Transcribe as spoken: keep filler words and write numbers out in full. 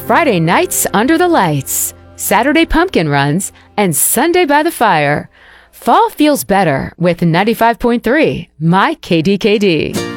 Friday nights under the lights, Saturday pumpkin runs, and Sunday by the fire. Fall feels better with ninety-five point three My K D K D.